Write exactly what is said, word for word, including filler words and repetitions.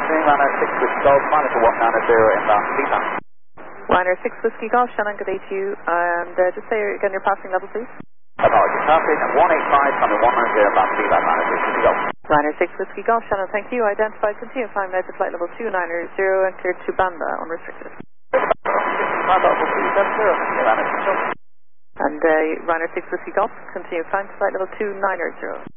afternoon, Runner six Whiskey Golf, minus one nine zero inbound, feedback. Liner six Whiskey Golf, Shannon, good day to you. And uh, just say again your passing level, please. Apologies, passing one eight five, coming one nine zero inbound, feedback, Liner six Whiskey Golf. Liner six Whiskey Golf, Shannon, thank you. Identified, continue climb now to flight level two nine zero and cleared to Banda, unrestricted. And uh, Ryanair six Whiskey Golf, continue climb to flight level two nine zero.